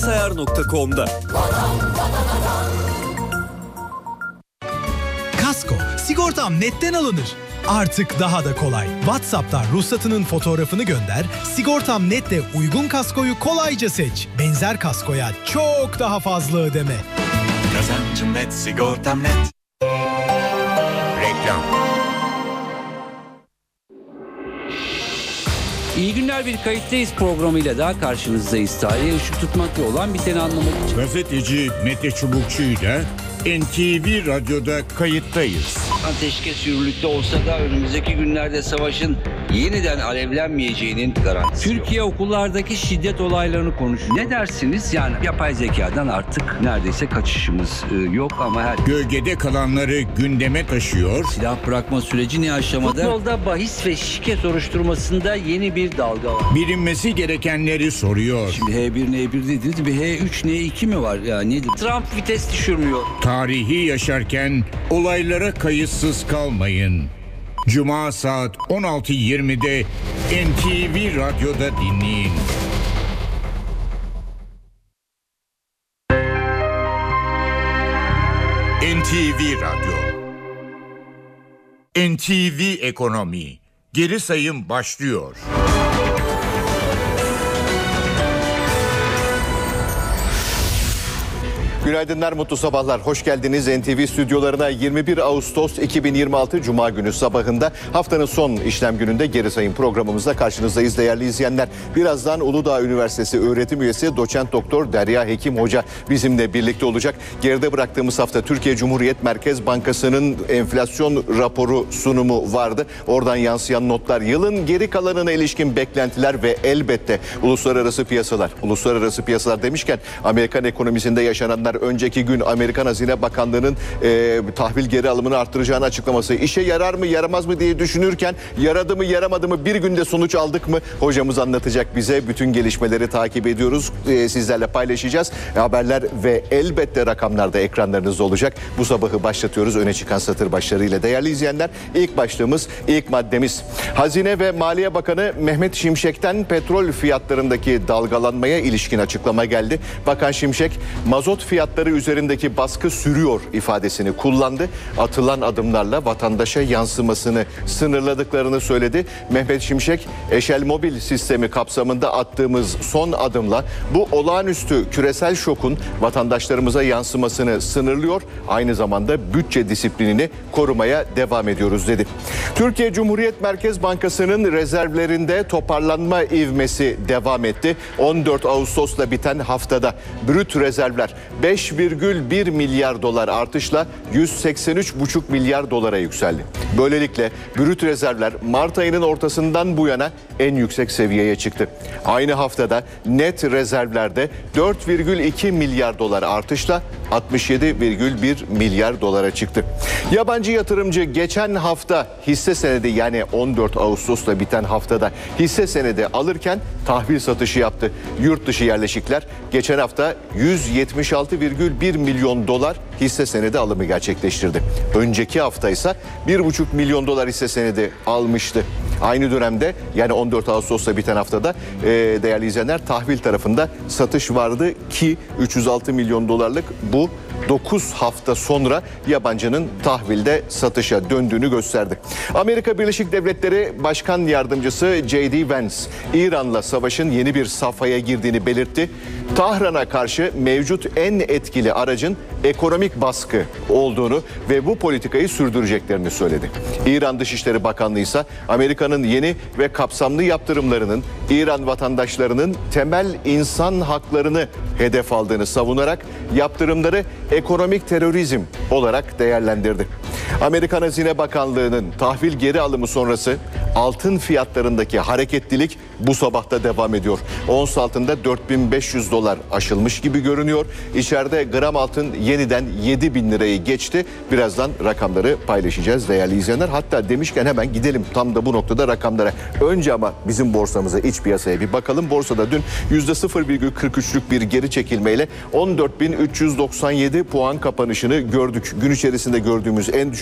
bilgisayar.com'da. Kasko, sigortam netten alınır. Artık daha da kolay. WhatsApp'tan ruhsatının fotoğrafını gönder, Sigortam Net'te uygun kaskoyu kolayca seç. Benzer kaskoya çok daha fazla ödeme. Kazancım net, sigortam net. Reklam. İyi günler, bir kayıttayız programıyla daha karşınızdayız. Tarihe ışık tutmakla olan biteni anlamak için. Gazeteci Mete Çubukçu'yla NTV Radyo'da kayıttayız. Ateşkes yürürlükte olsa da önümüzdeki günlerde savaşın yeniden alevlenmeyeceğinin garantisi Türkiye yok. Okullardaki şiddet olaylarını konuşuyor. Ne dersiniz? Yani yapay zekadan artık neredeyse kaçışımız yok ama her... Gölgede kalanları gündeme taşıyor. Silah bırakma süreci ne aşamada? Futbolda bahis ve şike soruşturmasında yeni bir dalga var. Bilinmesi gerekenleri soruyor. Şimdi H1 N1 dediniz, bir H3 N2 mi var? Ya nedir? Trump vites düşürmüyor. Tarihi yaşarken olaylara kayıtsız kalmayın. Cuma saat 16.20'de NTV Radyo'da dinleyin. NTV Radyo. NTV Ekonomi. Geri sayım başlıyor. Günaydınlar, mutlu sabahlar. Hoş geldiniz NTV stüdyolarına. 21 Ağustos 2026 Cuma günü sabahında haftanın son işlem gününde geri sayım programımızda karşınızdayız değerli izleyenler. Birazdan Uludağ Üniversitesi öğretim üyesi doçent doktor Derya Hekim Hoca bizimle birlikte olacak. Geride bıraktığımız hafta Türkiye Cumhuriyet Merkez Bankası'nın enflasyon raporu sunumu vardı. Oradan yansıyan notlar, yılın geri kalanına ilişkin beklentiler ve elbette uluslararası piyasalar. Uluslararası piyasalar demişken Amerikan ekonomisinde yaşananlar, önceki gün Amerikan Hazine Bakanlığı'nın tahvil geri alımını arttıracağını açıklaması, işe yarar mı yaramaz mı diye düşünürken yaradı mı yaramadı mı, bir günde sonuç aldık mı, hocamız anlatacak bize. Bütün gelişmeleri takip ediyoruz, sizlerle paylaşacağız. Haberler ve elbette rakamlar da ekranlarınızda olacak. Bu sabahı başlatıyoruz öne çıkan satır başlarıyla değerli izleyenler. İlk başlığımız, ilk maddemiz. Hazine ve Maliye Bakanı Mehmet Şimşek'ten petrol fiyatlarındaki dalgalanmaya ilişkin açıklama geldi. Bakan Şimşek, mazot fiyatları üzerindeki baskı sürüyor ifadesini kullandı. Atılan adımlarla vatandaşa yansımasını sınırladıklarını söyledi. Mehmet Şimşek, Eşel Mobil sistemi kapsamında attığımız son adımla bu olağanüstü küresel şokun vatandaşlarımıza yansımasını sınırlıyor. Aynı zamanda bütçe disiplinini korumaya devam ediyoruz dedi. Türkiye Cumhuriyet Merkez Bankası'nın rezervlerinde toparlanma ivmesi devam etti. 14 Ağustos'la biten haftada brüt rezervler 5,1 milyar dolar artışla 183,5 milyar dolara yükseldi. Böylelikle brüt rezervler Mart ayının ortasından bu yana en yüksek seviyeye çıktı. Aynı haftada net rezervlerde 4,2 milyar dolar artışla 67,1 milyar dolara çıktı. Yabancı yatırımcı geçen hafta hisse senedi, yani 14 Ağustos'ta biten haftada hisse senedi alırken tahvil satışı yaptı. Yurt dışı yerleşikler geçen hafta 176,1 milyon dolar hisse senedi alımı gerçekleştirdi. Önceki hafta ise 1,5 milyon dolar hisse senedi almıştı. Aynı dönemde, yani 14 Ağustos'ta biten haftada değerli izleyenler, tahvil tarafında satış vardı ki 306 milyon dolarlık bu 9 hafta sonra yabancının tahvilde satışa döndüğünü gösterdi. Amerika Birleşik Devletleri Başkan Yardımcısı J.D. Vance, İran'la savaşın yeni bir safhaya girdiğini belirtti. Tahran'a karşı mevcut en etkili aracın ekonomik baskı olduğunu ve bu politikayı sürdüreceklerini söyledi. İran Dışişleri Bakanlığı ise Amerika'nın yeni ve kapsamlı yaptırımlarının İran vatandaşlarının temel insan haklarını hedef aldığını savunarak yaptırımları ekonomik terörizm olarak değerlendirdi. Amerikan Hazine Bakanlığı'nın tahvil geri alımı sonrası altın fiyatlarındaki hareketlilik bu sabahta devam ediyor. Ons altında 4500 dolar aşılmış gibi görünüyor. İçeride gram altın yeniden 7000 lirayı geçti. Birazdan rakamları paylaşacağız değerli izleyenler. Hatta demişken hemen gidelim tam da bu noktada rakamlara. Önce ama bizim borsamıza, iç piyasaya bir bakalım. Borsada dün %0,43'lük bir geri çekilmeyle 14.397 puan kapanışını gördük. Gün içerisinde gördüğümüz en düşük